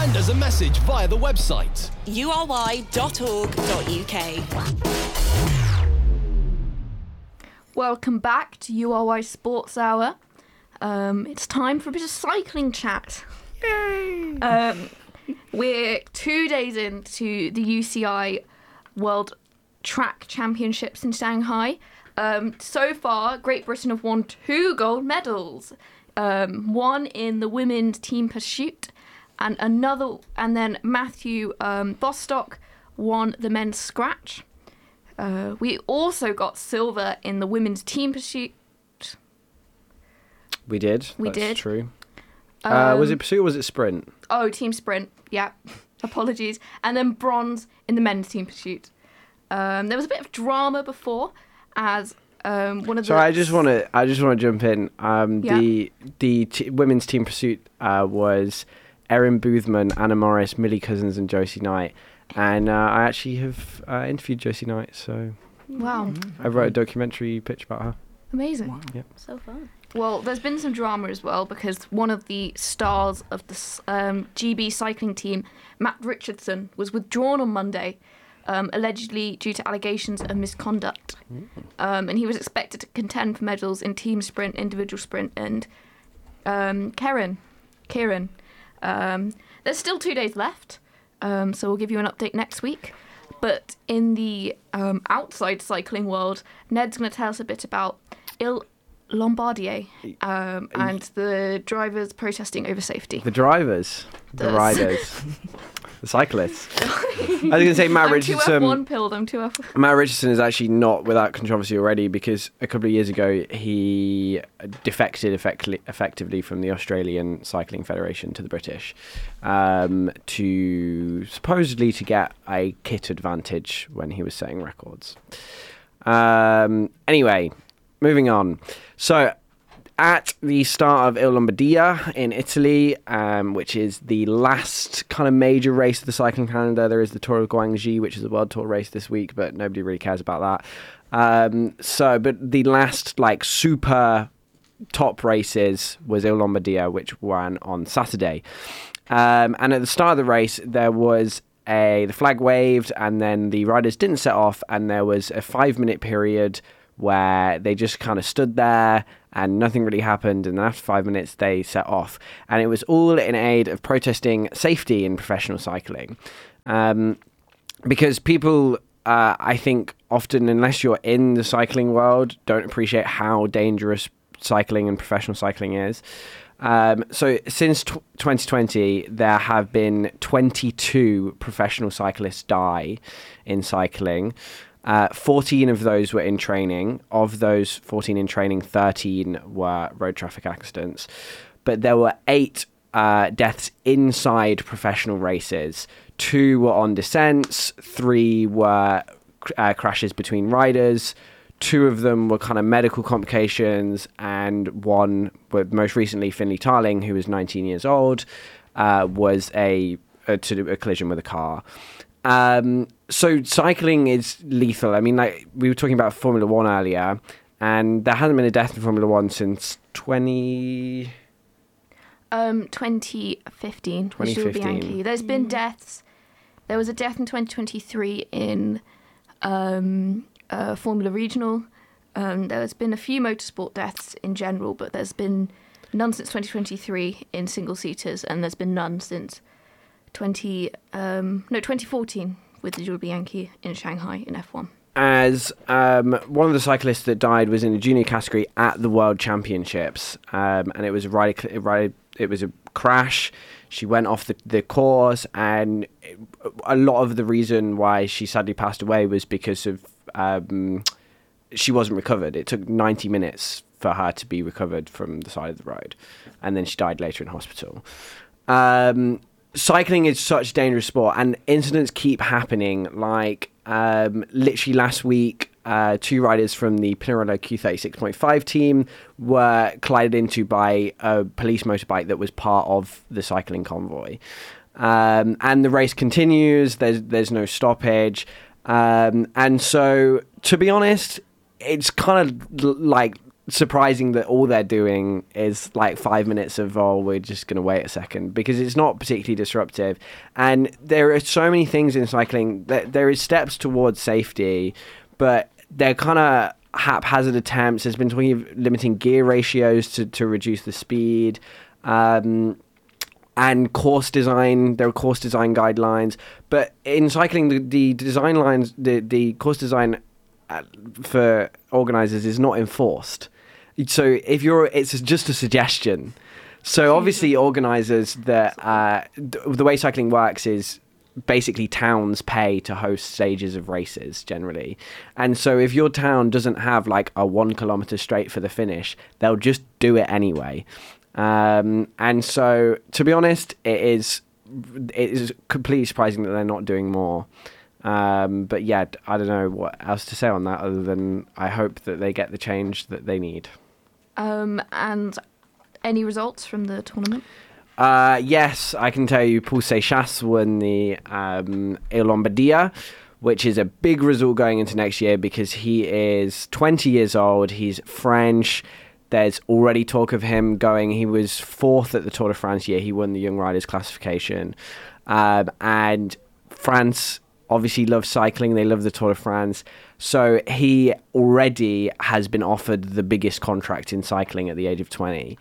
Send us a message via the website ury.org.uk. Welcome back to URY Sports Hour. It's time for a bit of cycling chat. Yay! We're 2 days into the UCI World Track Championships in Shanghai. So far, Great Britain have won 2 gold medals. One in the women's team pursuit, and then Matthew Bostock won the men's scratch. We also got silver in the women's team pursuit. We did. We That's did. True. Was it pursuit or was it sprint? Oh, team sprint. Yeah. Apologies. And then bronze in the men's team pursuit. There was a bit of drama before, as one of the. Sorry, I just want to jump in. The women's team pursuit was Erin Boothman, Anna Morris, Millie Cousins, and Josie Knight. And I actually have interviewed Josie Knight, so Wow. I wrote a documentary pitch about her. Amazing. Wow. Yep. So fun. Well, there's been some drama as well because one of the stars of the GB cycling team, Matt Richardson, was withdrawn on Monday, allegedly due to allegations of misconduct. And he was expected to contend for medals in team sprint, individual sprint, and Kieran. There's still 2 days left, so we'll give you an update next week. But in the outside cycling world, Ned's going to tell us a bit about Lombardier and the drivers protesting over safety. The drivers, the riders, the cyclists. I was going to say Matt Richardson. I'm 2F1 pilled. I'm 2F. Matt Richardson is actually not without controversy already because a couple of years ago he defected effectively from the Australian Cycling Federation to the British to supposedly to get a kit advantage when he was setting records. Anyway, moving on. So at the start of Il Lombardia in Italy, which is the last kind of major race of the cycling calendar, there is the Tour of Guangxi, which is a world tour race this week, but nobody really cares about that. But the last super top races was Il Lombardia, which ran on Saturday. And at the start of the race, there was the flag waved, and then the riders didn't set off, and there was a 5-minute period where they just kind of stood there and nothing really happened, and then after 5 minutes they set off, and it was all in aid of protesting safety in professional cycling, because people I think often, unless you're in the cycling world, don't appreciate how dangerous cycling and professional cycling is. So since 2020, there have been 22 professional cyclists die in cycling. 14 of those were in training. Of those 14 in training, 13 were road traffic accidents. But there were 8 deaths inside professional races. 2 were on descents, 3 were crashes between riders. 2 of them were kind of medical complications, and one, most recently, Finley Tarling, who was 19 years old, was to do a collision with a car. So cycling is lethal. I mean, we were talking about Formula One earlier, and there hasn't been a death in Formula One since 2015. 2015. There's been deaths. There was a death in 2023 in Formula Regional. There's been a few motorsport deaths in general, but there's been none since 2023 in single-seaters, and there's been none since 2014 with the Jules Bianchi in Shanghai in F1. As one of the cyclists that died was in the junior category at the World Championships, and it was it was a crash. She went off the course, and a lot of the reason why she sadly passed away was because of she wasn't recovered. It took 90 minutes for her to be recovered from the side of the road, and then she died later in hospital. Cycling is such a dangerous sport, and incidents keep happening. Literally last week, 2 riders from the Pinarello Q36.5 team were collided into by a police motorbike that was part of the cycling convoy. And the race continues. There's no stoppage. And so, to be honest, it's kind of surprising that all they're doing is like 5 minutes of, oh, we're just going to wait a second, because it's not particularly disruptive. And there are so many things in cycling that there is steps towards safety, but they're kind of haphazard attempts. There's been talking of limiting gear ratios to reduce the speed. And course design, there are course design guidelines, but in cycling, the design lines, the course design for organisers is not enforced. So it's just a suggestion. So obviously, organisers that the way cycling works is basically towns pay to host stages of races generally, and so if your town doesn't have like a 1 kilometre straight for the finish, they'll just do it anyway. And so, to be honest, it is completely surprising that they're not doing more. But yeah, I don't know what else to say on that other than I hope that they get the change that they need. And any results from the tournament? Yes, I can tell you Paul Seychelles won the Il Lombardia, which is a big result going into next year because he is 20 years old, he's French. There's already talk of him going. He was fourth at the Tour de France year. He won the Young Riders classification. And France obviously loves cycling. They love the Tour de France. So he already has been offered the biggest contract in cycling at the age of 20.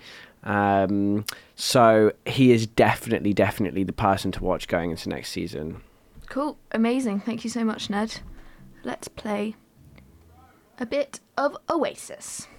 So he is definitely the person to watch going into next season. Cool. Amazing. Thank you so much, Ned. Let's play a bit of Oasis.